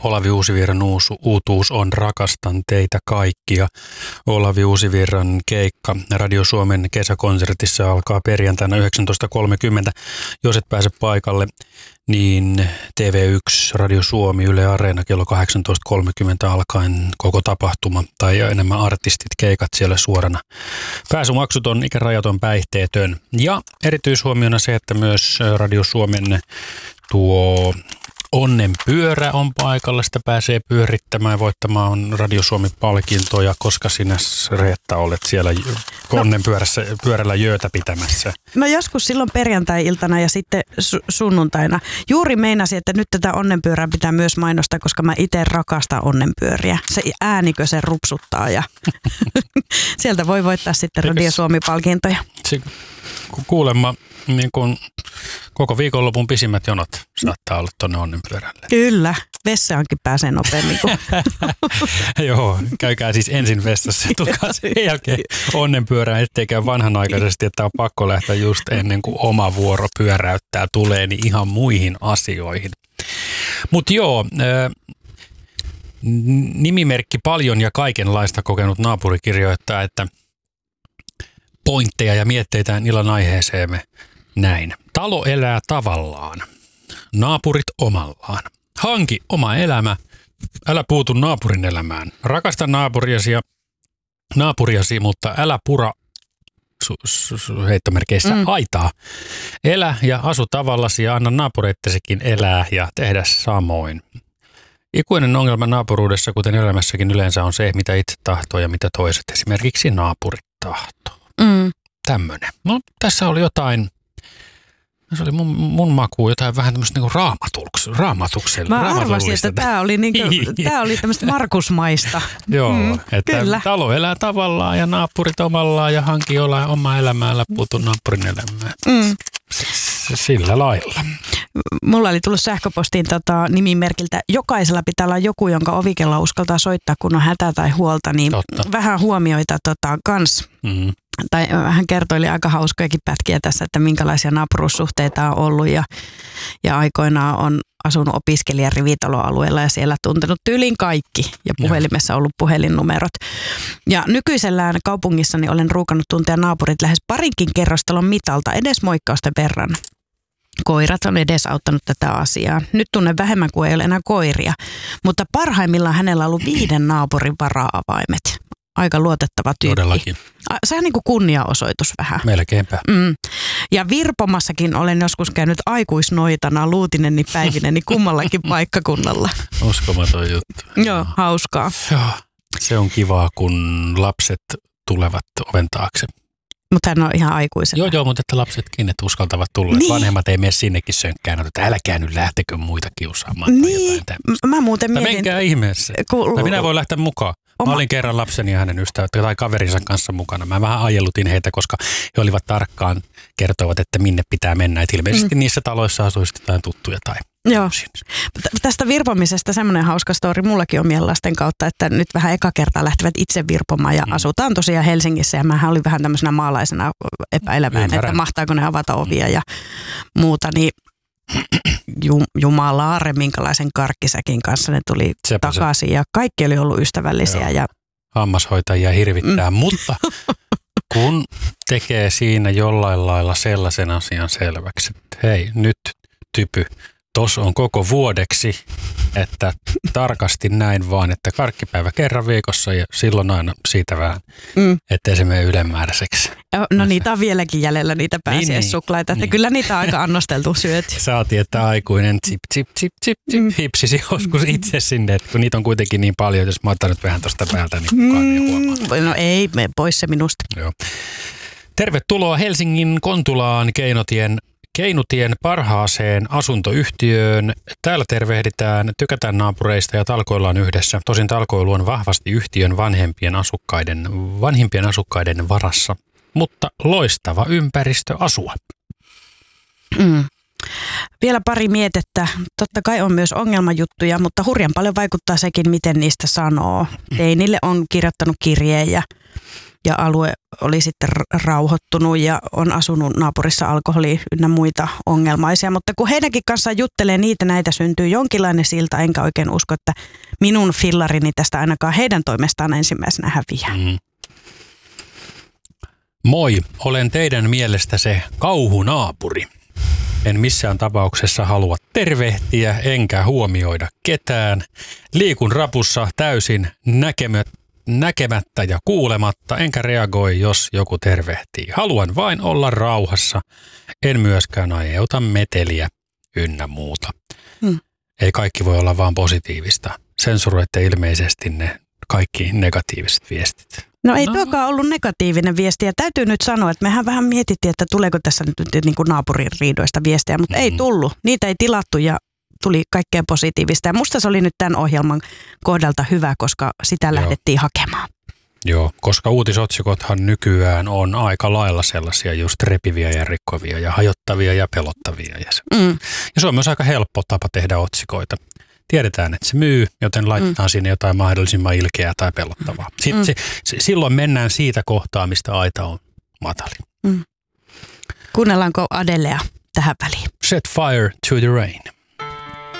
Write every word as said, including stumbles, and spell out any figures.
Olavi Uusivirran uusu, uutuus on Rakastan teitä kaikkia. Olavi Uusivirran keikka Radio Suomen kesäkonsertissa alkaa perjantaina yhdeksäntoista kolmekymmentä. Jos et pääse paikalle, niin T V yksi, Radio Suomi, Yle Areena kello kahdeksantoista kolmekymmentä alkaen koko tapahtuma tai enemmän artistit, keikat siellä suorana. Pääsymaksuton, ikärajaton, päihteetön. Ja erityishuomiona se, että myös Radio Suomen tuo Onnenpyörä on paikalla, sitä pääsee pyörittämään ja voittamaan Radio Suomi-palkintoja, koska sinä, Reetta, olet siellä Onnenpyörässä pyörällä jöötä pitämässä. No joskus silloin perjantai-iltana ja sitten su- sunnuntaina. Juuri meinasin, että nyt tätä onnenpyörää pitää myös mainostaa, koska mä itse rakastan onnenpyöriä. Se äänikö se rupsuttaa ja sieltä voi voittaa sitten Radio Suomi-palkintoja. Kuulemma niin kun koko viikonlopun pisimmät jonot saattaa olla tuonne onnenpyörälle. Kyllä, vessaankin pääsee nopeammin. Kuin. Joo, käykää siis ensin vessassa, tulkaa sen jälkeen onnenpyörään, ettei käy vanhanaikaisesti, että on pakko lähteä just ennen kuin oma vuoro pyöräyttää tulee niin ihan muihin asioihin. Mutta joo, nimimerkki Paljon ja kaikenlaista kokenut naapuri kirjoittaa, että pointteja ja mietteitä illan aiheeseemme näin. Talo elää tavallaan. Naapurit omallaan. Hanki oma elämä. Älä puutu naapurin elämään. Rakasta naapuriasi, ja, naapuriasi mutta älä pura su, su, su, heittomerkeissä mm. aitaa. Elä ja asu tavallasi ja anna naapureittesikin elää ja tehdä samoin. Ikuinen ongelma naapuruudessa, kuten elämässäkin yleensä, on se, mitä itse tahtoo ja mitä toiset, esimerkiksi naapurit tahtoo. Mm. Tämmöinen. No, tässä oli jotain, se oli mun, mun makuun jotain vähän tämmöistä niinku raamatuks, raamatuksella. Mä arvasin, että tämä oli, niinku, tää oli tämmöistä Markusmaista. Joo, mm, että kyllä. Talo elää tavallaan ja naapurit omallaan ja hanki olla oma elämää, älä puutu naapurin elämään. Mm. Sillä lailla. Mulla oli tullut sähköpostiin tota, nimimerkiltä, jokaisella pitää olla joku, jonka ovikello uskaltaa soittaa, kun on hätä tai huolta, niin Totta. vähän huomioita tota, kans. Mm. Tai hän kertoili aika hauskojakin pätkiä tässä, että minkälaisia naapuruussuhteita on ollut ja, ja aikoinaan on asunut opiskelijarivitaloalueella ja siellä tuntenut tyylin kaikki ja puhelimessa ollut puhelinnumerot. Ja nykyisellään kaupungissani olen ruukannut tuntea naapurit lähes parinkin kerrostalon mitalta edes moikkausten verran. Koirat on edesauttanut tätä asiaa. Nyt tunnen vähemmän kuin ei ole enää koiria, mutta parhaimmillaan hänellä on ollut viiden naapurin vara-avaimet. Aika luotettava tyyppi. Todellakin. Sehän on niin kuin kunniaosoitus vähän. Melkeinpä. Mm. Ja virpomassakin olen joskus käynyt aikuisnoitana luutineni päivineni kummallakin paikkakunnalla. Uskomaton juttu. Joo, hauskaa. Joo, se on kivaa, kun lapset tulevat oven taakse. Mutta hän on ihan aikuisena. Joo, joo, mutta että lapsetkin, että uskaltavat tulla. Niin. Vanhemmat ei mene sinnekin sönkkään, että älkää nyt lähtekö muita kiusaamaan. Niin, mä muuten mietin. Menkää ihmeessä. Kun... Minä voin lähteä mukaan. Oma... Mä olin kerran lapseni ja hänen ystävät tai kaverinsa kanssa mukana. Mä vähän ajelutin heitä, koska he olivat tarkkaan kertoivat, että minne pitää mennä. Et ilmeisesti mm. niissä taloissa asuisi jotain tuttuja tai... Joo. Tästä virpomisesta semmoinen hauska story mullakin on mielen lasten kautta, että nyt vähän eka kertaa lähtevät itse virpomaan ja mm. asutaan tosiaan Helsingissä ja mähän olin vähän tämmöisenä maalaisena epäileväinen, että mahtaako ne avata ovia ja muuta, niin jumalaare, minkälaisen karkkisäkin kanssa ne tuli Sepä takaisin se. Ja kaikki oli ollut ystävällisiä. Ja... Hammashoitajia hirvittää, mm. mutta kun tekee siinä jollain lailla sellaisen asian selväksi, että hei nyt typy, tos on koko vuodeksi, että tarkasti näin vaan, että karkkipäivä kerran viikossa ja silloin aina siitä vähän, mm. ettei se mene ylenmääräiseksi. No niitä on vieläkin jäljellä niitä pääsiäissuklaita, niin, niin. Kyllä niitä on aika annosteltu syöty. Saatiin, että aikuinen tsip, tsip, tsip, tsip, tsip, mm. hipsisi joskus itse sinne, että kun niitä on kuitenkin niin paljon, jos mä otan nyt vähän tuosta päältä, niin kukaan mm. ei huomaa. No ei, me pois se minusta. Joo. Tervetuloa Helsingin Kontulaan Keinotien Keinutien parhaaseen asuntoyhtiöön. Täällä tervehditään, tykätään naapureista ja talkoillaan yhdessä. Tosin talkoilu on vahvasti yhtiön vanhempien asukkaiden, vanhimpien asukkaiden varassa, mutta loistava ympäristö asua. Mm. Vielä pari mietettä. Totta kai on myös ongelmajuttuja, mutta hurjan paljon vaikuttaa sekin, miten niistä sanoo. Teinille on kirjoittanut kirjeen ja ja alue oli sitten rauhoittunut ja on asunut naapurissa alkoholi ynnä muita ongelmaisia. Mutta kun heidänkin kanssaan juttelee niitä, näitä syntyy jonkinlainen silta, enkä oikein usko, että minun fillarini tästä ainakaan heidän toimestaan ensimmäisenä häviää. Mm. Moi, olen teidän mielestä se kauhunaapuri. En missään tapauksessa halua tervehtiä enkä huomioida ketään. Liikun rapussa täysin näkemät, näkemättä ja kuulematta, enkä reagoi, jos joku tervehtii. Haluan vain olla rauhassa. En myöskään aiheuta meteliä ynnä muuta. Hmm. Ei kaikki voi olla vaan positiivista. Sensuroitte ilmeisesti ne kaikki negatiiviset viestit. No ei no. tuokaan ollut negatiivinen viesti ja täytyy nyt sanoa, että mehän vähän mietittiin, että tuleeko tässä nyt niin kuin naapurin riidoista viestejä, mutta mm-hmm. ei tullut. Niitä ei tilattu ja tuli kaikkea positiivista ja musta se oli nyt tämän ohjelman kohdalta hyvä, koska sitä Joo. lähdettiin hakemaan. Joo, koska uutisotsikothan nykyään on aika lailla sellaisia just repiviä ja rikkovia ja hajottavia ja pelottavia. Ja se, mm. ja se on myös aika helppo tapa tehdä otsikoita. Tiedetään, että se myy, joten laitetaan mm. sinne jotain mahdollisimman ilkeää tai pelottavaa. Sitten mm. se, se, silloin mennään siitä kohtaa, mistä aita on matali. Mm. Kuunnellaanko Adelea tähän väliin? Set fire to the rain.